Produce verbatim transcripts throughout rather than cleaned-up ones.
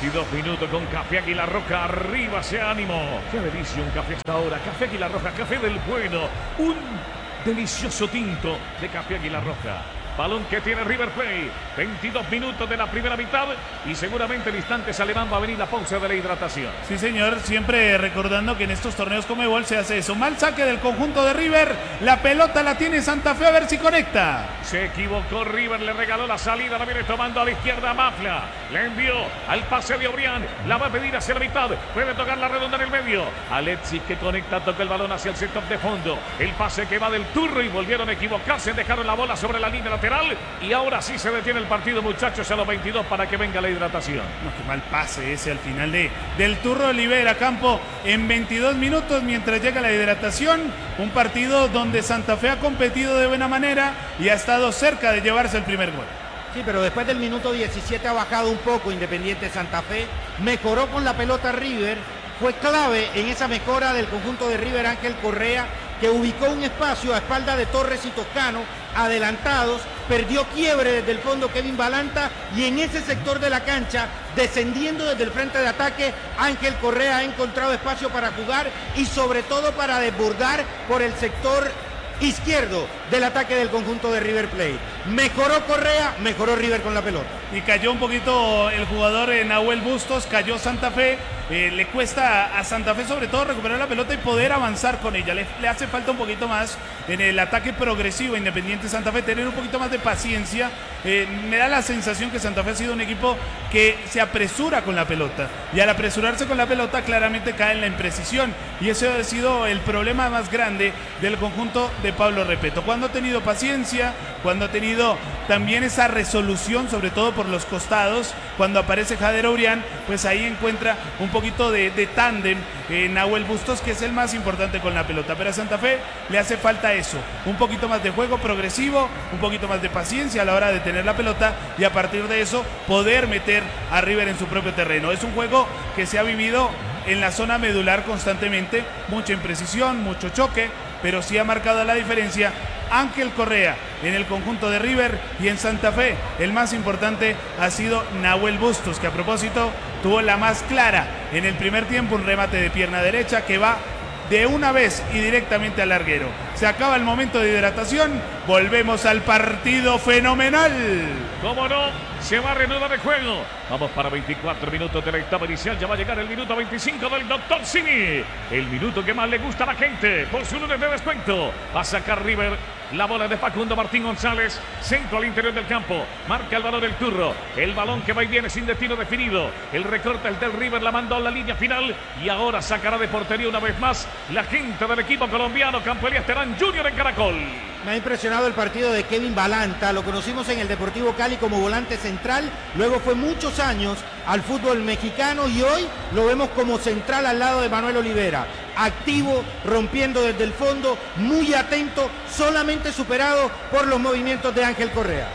veintidós minutos con Café Águila Roja. Arriba ese ánimo. Qué delicia un café hasta ahora. Café Águila Roja, café del bueno. Un delicioso tinto de Café Águila Roja. Balón que tiene River Plate. veintidós minutos de la primera mitad. Y seguramente en instantes alemán va a venir la pausa de la hidratación. Sí, señor. Siempre recordando que en estos torneos Conmebol se hace eso. Mal saque del conjunto de River. La pelota la tiene Santa Fe. A ver si conecta. Se equivocó River. Le regaló la salida. La viene tomando a la izquierda Mafla. Le envió al pase de Obrián. La va a pedir hacia la mitad. Puede tocar la redonda en el medio. Alexis que conecta. Toca el balón hacia el sector de fondo. El pase que va del Turro. Y volvieron a equivocarse. Dejaron la bola sobre la línea lateral. Y ahora sí se detiene el partido, muchachos, a los veintidós para que venga la hidratación. No, qué mal pase ese al final de, del Turro. Libera campo en veintidós minutos mientras llega la hidratación. Un partido donde Santa Fe ha competido de buena manera y ha estado cerca de llevarse el primer gol. Sí, pero después del minuto diecisiete ha bajado un poco Independiente Santa Fe. Mejoró con la pelota River. Fue clave en esa mejora del conjunto de River Ángel Correa, que ubicó un espacio a espalda de Torres y Toscano, adelantados, perdió quiebre desde el fondo Kevin Balanta, y en ese sector de la cancha, descendiendo desde el frente de ataque, Ángel Correa ha encontrado espacio para jugar y sobre todo para desbordar por el sector izquierdo del ataque del conjunto de River Plate. Mejoró Correa, mejoró River con la pelota. Y cayó un poquito el jugador eh, Nahuel Bustos, cayó Santa Fe. Eh, le cuesta a Santa Fe sobre todo recuperar la pelota y poder avanzar con ella. Le, le hace falta un poquito más en el ataque progresivo a Independiente Santa Fe, tener un poquito más de paciencia. Eh, me da la sensación que Santa Fe ha sido un equipo que se apresura con la pelota. Y al apresurarse con la pelota claramente cae en la imprecisión. Y ese ha sido el problema más grande del conjunto de Pablo Repeto. Cuando ha tenido paciencia, cuando ha tenido también esa resolución, sobre todo por los costados, cuando aparece Jader Obrián, pues ahí encuentra un poquito de, de tándem en Nahuel Bustos, que es el más importante con la pelota. Pero a Santa Fe le hace falta eso, un poquito más de juego progresivo, un poquito más de paciencia a la hora de tener la pelota y a partir de eso poder meter a River en su propio terreno. Es un juego que se ha vivido en la zona medular constantemente, mucha imprecisión, mucho choque, pero sí ha marcado la diferencia Ángel Correa en el conjunto de River, y en Santa Fe el más importante ha sido Nahuel Bustos, que a propósito tuvo la más clara en el primer tiempo, un remate de pierna derecha que va de una vez y directamente al larguero. Se acaba el momento de hidratación, volvemos al partido fenomenal. ¿Cómo no? Se va a reanudar el juego. Vamos para veinticuatro minutos de la etapa inicial. Ya va a llegar el minuto veinticinco del doctor Simi. El minuto que más le gusta a la gente. Por su lunes de descuento. Va a sacar River. La bola de Facundo Martín González. Centro al interior del campo. Marca el balón del Turro. El balón que va y viene sin destino definido. El recorta el del River. La mandó a la línea final. Y ahora sacará de portería una vez más la gente del equipo colombiano. Campo Elías Terán Junior en Caracol. Me ha impresionado el partido de Kevin Balanta. Lo conocimos en el Deportivo Cali como volante central. Luego fue muchos años al fútbol mexicano y hoy lo vemos como central al lado de Manuel Olivera. Activo, rompiendo desde el fondo, muy atento, solamente superado por los movimientos de Ángel Correa.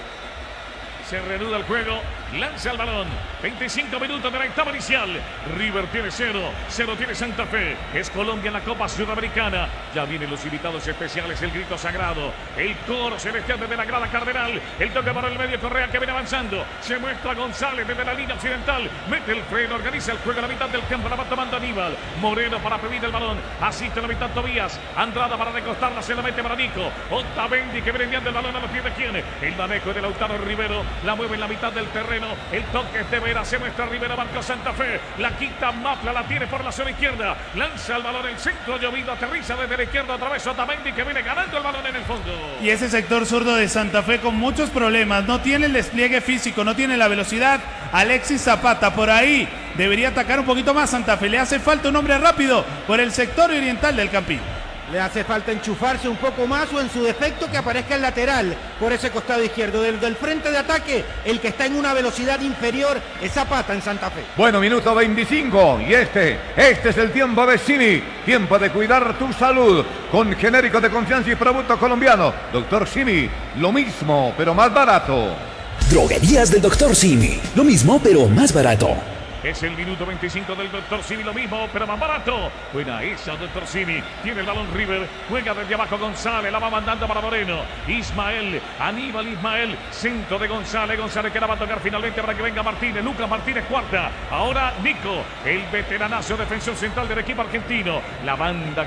Se reanuda el juego, lanza el balón, veinticinco minutos de la etapa inicial. River tiene cero, cero tiene Santa Fe. Es Colombia en la Copa Sudamericana. Ya vienen los invitados especiales, el grito sagrado, el coro celestial desde la grada Cardenal. El toque para el medio, Correa que viene avanzando. Se muestra González desde la línea occidental. Mete el freno, organiza el juego a la mitad del campo. La va tomando Aníbal. Moreno para pedir el balón. Asiste a la mitad Tobías. Andrada para recostarla, se la mete para Nico. Otamendi que viene enviando el balón a los pies de quién. El manejo de Lautaro Rivero. La mueve en la mitad del terreno. El toque es de Vera. Se muestra Rivera. Marcó Santa Fe. La quita Mafla. La tiene por la zona izquierda. Lanza el balón. El centro llovido. Aterriza desde la izquierda. Otra vez Otamendi que viene ganando el balón en el fondo. Y ese sector zurdo de Santa Fe con muchos problemas. No tiene el despliegue físico. No tiene la velocidad. Alexis Zapata por ahí. Debería atacar un poquito más Santa Fe. Le hace falta un hombre rápido por el sector oriental del Campín. Le hace falta enchufarse un poco más o en su defecto que aparezca el lateral por ese costado izquierdo. Del, del frente de ataque, el que está en una velocidad inferior es Zapata en Santa Fe. Bueno, minuto veinticinco y este, este es el tiempo de Simi. Tiempo de cuidar tu salud con genérico de confianza y producto colombiano. Doctor Simi, lo mismo pero más barato. Droguerías del doctor Simi, lo mismo pero más barato. Es el minuto veinticinco del doctor Simi, lo mismo, pero más barato. Buena esa, doctor Simi. Tiene el balón River. Juega desde abajo González. La va mandando para Moreno. Ismael. Aníbal Ismael. Centro de González. González que la va a tocar finalmente para que venga Martínez. Lucas Martínez cuarta. Ahora Nico, el veteranazo defensor central del equipo argentino. La banda